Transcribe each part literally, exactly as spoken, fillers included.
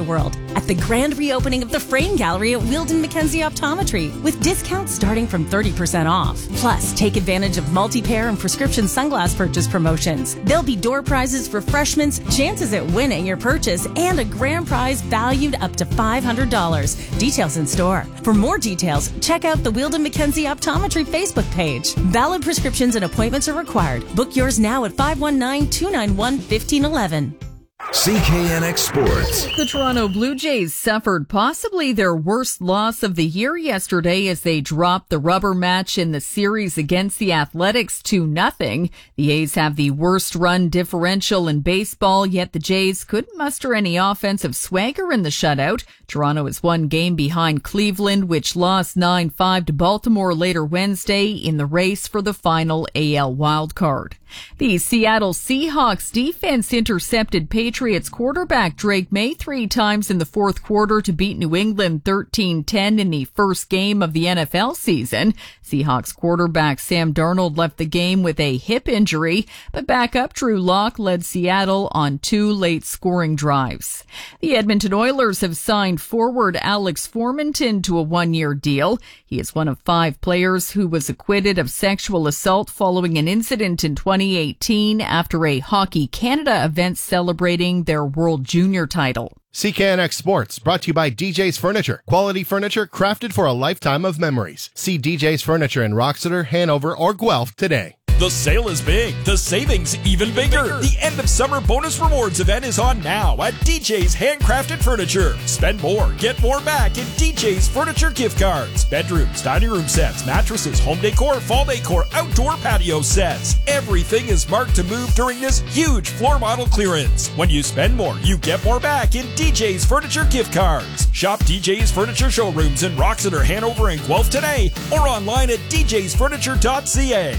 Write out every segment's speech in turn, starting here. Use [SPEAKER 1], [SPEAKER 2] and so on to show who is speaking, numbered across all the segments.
[SPEAKER 1] world at the grand reopening of the Frame Gallery at Weldon Mackenzie Optometry with discounts starting from thirty percent off. Plus, take advantage of multi-pair and prescription sunglass purchase promotions. There'll be door prizes for freshmen, chances at winning your purchase, and a grand prize valued up to five hundred dollars. Details in store. For more details, check out the Weldon Mackenzie Optometry Facebook page. Valid prescriptions and appointments are required. Book yours now at five one nine, two nine one, one five one one.
[SPEAKER 2] C K N X Sports.
[SPEAKER 3] The Toronto Blue Jays suffered possibly their worst loss of the year yesterday as they dropped the rubber match in the series against the Athletics two nothing. The A's have the worst run differential in baseball, yet the Jays couldn't muster any offensive swagger in the shutout. Toronto is one game behind Cleveland, which lost nine five to Baltimore later Wednesday in the race for the final A L wildcard. The Seattle Seahawks defense intercepted Patriots quarterback Drake May three times in the fourth quarter to beat New England thirteen ten in the first game of the N F L season. Seahawks quarterback Sam Darnold left the game with a hip injury, but backup Drew Lock led Seattle on two late scoring drives. The Edmonton Oilers have signed forward Alex Formenton to a one-year deal. He is one of five players who was acquitted of sexual assault following an incident in twenty eighteen after a Hockey Canada event celebrating their World Junior title.
[SPEAKER 4] C K N X Sports, brought to you by D J's Furniture. Quality furniture crafted for a lifetime of memories. See D J's Furniture in Roxeter, Hanover, or Guelph today.
[SPEAKER 5] The sale is big, the savings even bigger. The end of summer bonus rewards event is on now at D J's Handcrafted Furniture. Spend more, get more back in D J's Furniture gift cards. Bedrooms, dining room sets, mattresses, home decor, fall decor, outdoor patio sets. Everything is marked to move during this huge floor model clearance. When you spend more, you get more back in D J's Furniture gift cards. Shop D J's Furniture showrooms in Roxeter, Hanover, and Guelph today or online at d j's furniture dot c a.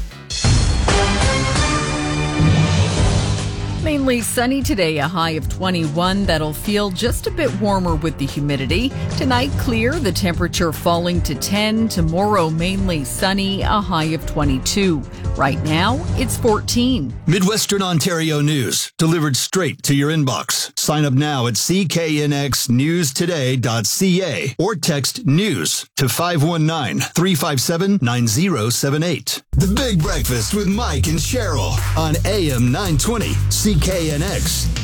[SPEAKER 3] Mainly sunny today, a high of twenty-one. That'll feel just a bit warmer with the humidity. Tonight, clear, the temperature falling to ten. Tomorrow, mainly sunny, a high of twenty-two. Right now, it's fourteen.
[SPEAKER 6] Midwestern Ontario news, delivered straight to your inbox. Sign up now at c k n x news today dot c a or text news to five one nine, three five seven, nine zero seven eight. The Big Breakfast with Mike and Cheryl on A M nine twenty C K N X.